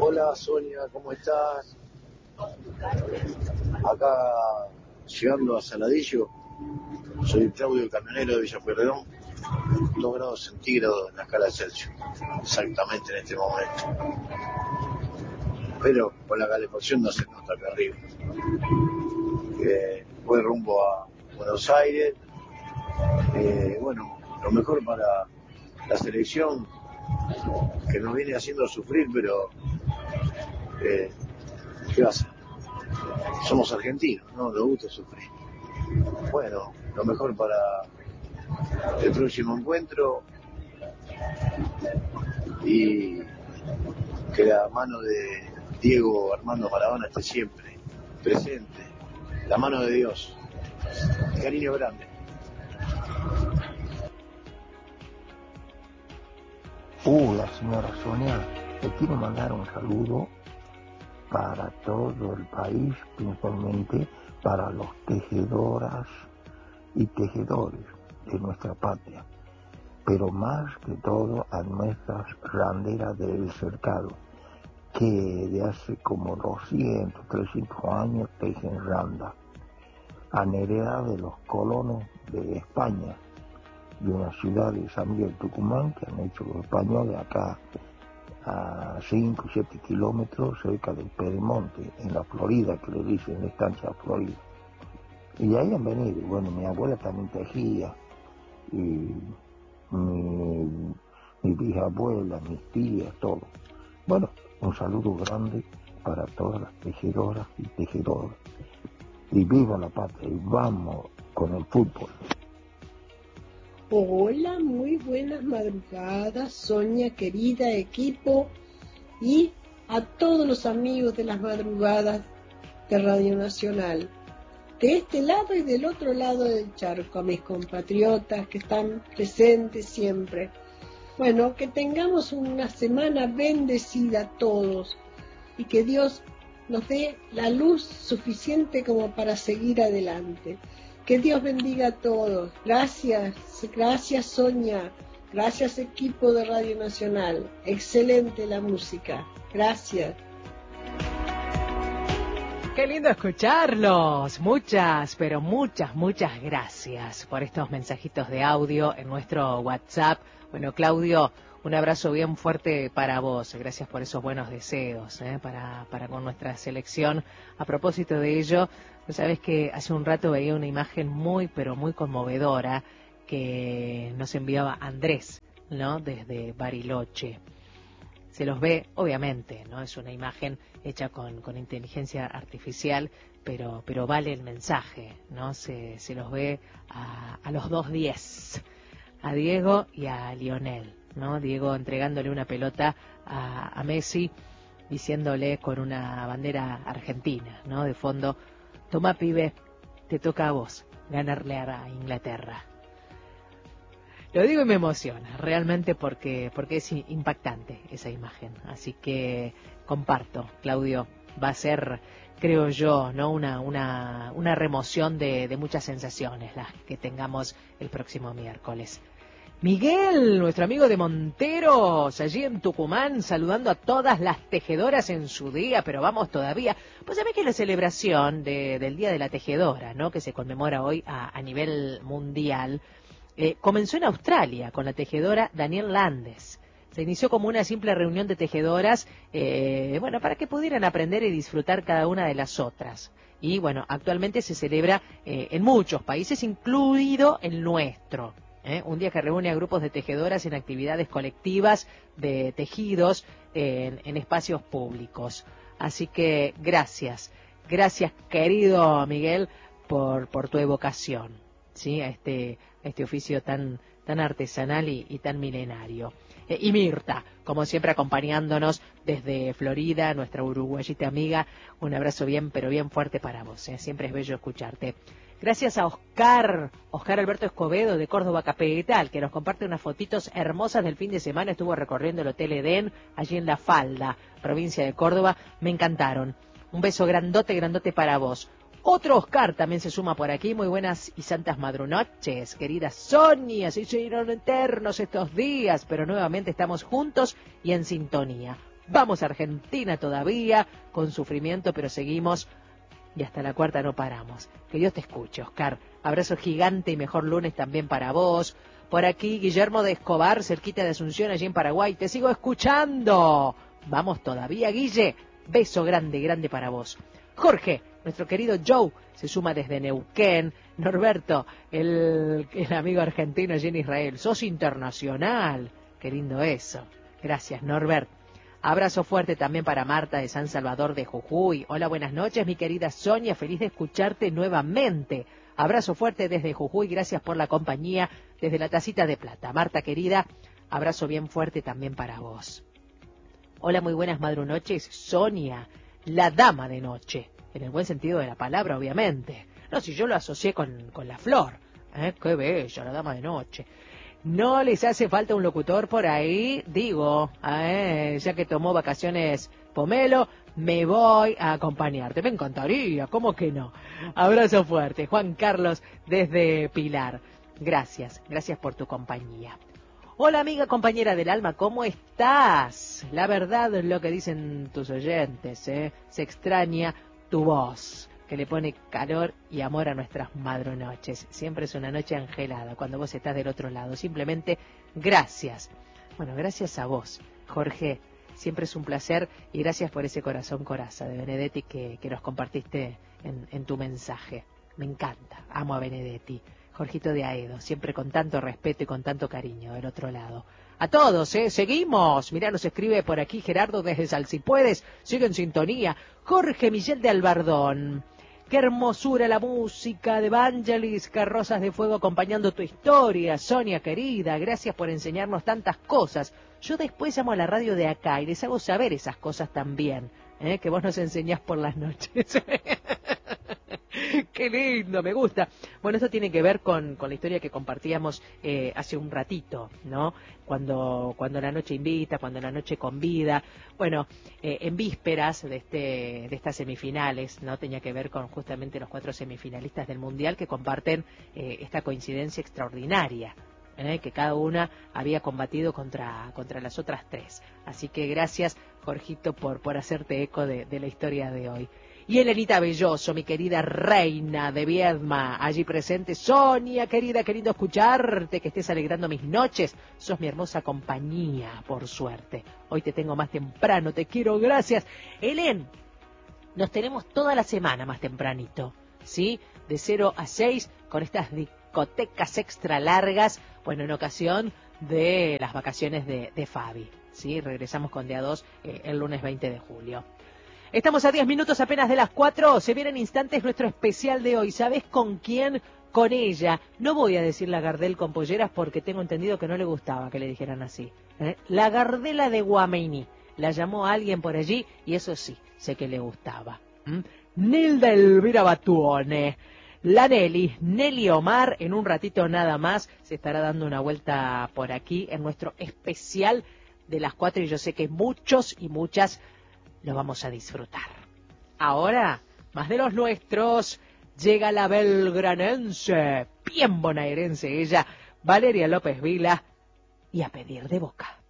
Hola Sonia, ¿cómo estás? Acá llegando a Saladillo, soy Claudio, camionero de Villa Pueyrredón, 2 grados centígrados en la escala de Celsius, exactamente en este momento. Pero con la calefacción no se nota acá arriba. Voy rumbo a Buenos Aires. Bueno, lo mejor para la selección, que nos viene haciendo sufrir, pero ¿qué va a hacer? Somos argentinos, ¿no? Nos gusta sufrir. Bueno, lo mejor para el próximo encuentro y que la mano de Diego Armando Maradona esté siempre presente, la mano de Dios. Cariño grande. La señora Sonia, le quiero mandar un saludo para todo el país, principalmente para los tejedoras y tejedores de nuestra patria, pero más que todo a nuestras randeras del cercado, que de hace como 200, 300 años tejen randa, han heredado de los colonos de España, de una ciudad de San Miguel Tucumán, que han hecho los españoles acá a 5 o 7 kilómetros cerca del Pedemonte, en la Florida, que le dicen la estancia Florida. Y ahí han venido. Bueno, mi abuela también tejía, y mi bisabuela, mis tías, todo. Bueno, un saludo grande para todas las tejedoras y tejedores. Y viva la patria, y vamos con el fútbol. Hola, muy buenas madrugadas, Sonia, querida equipo, y a todos los amigos de las madrugadas de Radio Nacional, de este lado y del otro lado del charco, a mis compatriotas que están presentes siempre. Bueno, que tengamos una semana bendecida a todos y que Dios nos dé la luz suficiente como para seguir adelante. Que Dios bendiga a todos. Gracias Sonia. Gracias equipo de Radio Nacional. Excelente la música. Gracias. Qué lindo escucharlos. Muchas, pero muchas gracias por estos mensajitos de audio en nuestro WhatsApp. Bueno, Claudio, un abrazo bien fuerte para vos. Gracias por esos buenos deseos para con nuestra selección. A propósito de ello, sabes que hace un rato veía una imagen muy, pero muy conmovedora que nos enviaba Andrés, ¿no? Desde Bariloche. Se los ve, obviamente, ¿no? Es una imagen hecha con inteligencia artificial, pero vale el mensaje, ¿no? Se los ve a los 2-10, a Diego y a Lionel, ¿no? Diego entregándole una pelota a Messi, diciéndole con una bandera argentina, ¿no? De fondo, toma pibe, te toca a vos ganarle a Inglaterra. Lo digo y me emociona, realmente porque es impactante esa imagen. Así que comparto, Claudio, va a ser, creo yo, ¿no? una remoción de muchas sensaciones las que tengamos el próximo miércoles. Miguel, nuestro amigo de Monteros, allí en Tucumán, saludando a todas las tejedoras en su día, pero vamos todavía. Pues sabés que la celebración del Día de la Tejedora, ¿no? Que se conmemora hoy a nivel mundial, comenzó en Australia con la tejedora Danielle Landes. Se inició como una simple reunión de tejedoras, para que pudieran aprender y disfrutar cada una de las otras. Y bueno, actualmente se celebra en muchos países, incluido el nuestro. Un día que reúne a grupos de tejedoras en actividades colectivas de tejidos en espacios públicos. Así que gracias querido Miguel por tu evocación, ¿sí? A este oficio tan artesanal y tan milenario. Y Mirta, como siempre acompañándonos desde Florida, nuestra uruguayita amiga, un abrazo bien, pero bien fuerte para vos, siempre es bello escucharte. Gracias a Oscar Alberto Escobedo de Córdoba Capital, que nos comparte unas fotitos hermosas del fin de semana, estuvo recorriendo el Hotel Edén, allí en La Falda, provincia de Córdoba, me encantaron. Un beso grandote para vos. Otro Oscar también se suma por aquí. Muy buenas y santas madrunoches, querida Sonia. Se hicieron eternos estos días, pero nuevamente estamos juntos y en sintonía. Vamos Argentina todavía, con sufrimiento, pero seguimos y hasta la cuarta no paramos. Que Dios te escuche, Oscar. Abrazo gigante y mejor lunes también para vos. Por aquí Guillermo de Escobar, cerquita de Asunción, allí en Paraguay. Te sigo escuchando. Vamos todavía, Guille. Beso grande, grande para vos. Jorge, nuestro querido Joe, se suma desde Neuquén. Norberto, el amigo argentino allí en Israel. Sos internacional. Qué lindo eso. Gracias, Norbert. Abrazo fuerte también para Marta de San Salvador de Jujuy. Hola, buenas noches, mi querida Sonia. Feliz de escucharte nuevamente. Abrazo fuerte desde Jujuy. Gracias por la compañía desde la Tacita de Plata. Marta, querida, abrazo bien fuerte también para vos. Hola, muy buenas madrunoches. Sonia, la dama de noche. En el buen sentido de la palabra, obviamente. No, si yo lo asocié con la flor. Qué bella, la dama de noche. ¿No les hace falta un locutor por ahí? Digo, ya que tomó vacaciones Pomelo, me voy a acompañarte. Me encantaría, ¿cómo que no? Abrazo fuerte. Juan Carlos desde Pilar. Gracias, gracias por tu compañía. Hola amiga, compañera del alma, ¿cómo estás? La verdad es lo que dicen tus oyentes, se extraña tu voz, que le pone calor y amor a nuestras madrunoches. Siempre es una noche angelada cuando vos estás del otro lado. Simplemente gracias. Bueno, gracias a vos, Jorge. Siempre es un placer y gracias por ese corazón coraza de Benedetti que nos compartiste en tu mensaje. Me encanta, amo a Benedetti. Jorgito de Aedo, siempre con tanto respeto y con tanto cariño del otro lado. A todos, seguimos. Mirá, nos escribe por aquí Gerardo desde Salsipuedes. Sigue en sintonía. Jorge Miguel de Albardón. Qué hermosura la música de Vangelis, Carrozas de Fuego acompañando tu historia. Sonia, querida, gracias por enseñarnos tantas cosas. Yo después llamo a la radio de acá y les hago saber esas cosas también, que vos nos enseñás por las noches. Qué lindo, me gusta. Bueno, esto tiene que ver con la historia que compartíamos hace un ratito, ¿no? Cuando la noche invita, cuando la noche convida. Bueno, en vísperas de estas semifinales, ¿no? Tenía que ver con justamente los 4 semifinalistas del Mundial que comparten esta coincidencia extraordinaria, que cada una había combatido contra las otras 3. Así que gracias, Jorgito, por hacerte eco de la historia de hoy. Y Elenita Belloso, mi querida reina de Viedma, allí presente. Sonia, querida, qué lindo escucharte, que estés alegrando mis noches. Sos mi hermosa compañía, por suerte. Hoy te tengo más temprano, te quiero, gracias. Helen, nos tenemos toda la semana más tempranito, ¿sí? De 0 a 6, con estas discotecas extra largas, bueno, en ocasión de las vacaciones de Fabi, ¿sí? Regresamos con día 2 el lunes 20 de julio. Estamos a 10 minutos apenas de las 4. Se viene en instantes nuestro especial de hoy. ¿Sabés con quién? Con ella. No voy a decir la Gardel con polleras porque tengo entendido que no le gustaba que le dijeran así. La Gardela de Guameiní. La llamó a alguien por allí y eso sí, sé que le gustaba. Nilda Elvira Batuone. La Nelly Omar, en un ratito nada más, se estará dando una vuelta por aquí en nuestro especial de las 4 y yo sé que muchos y muchas lo vamos a disfrutar. Ahora, más de los nuestros, llega la belgranense, bien bonaerense ella, Valeria López Vila, y a pedir de boca.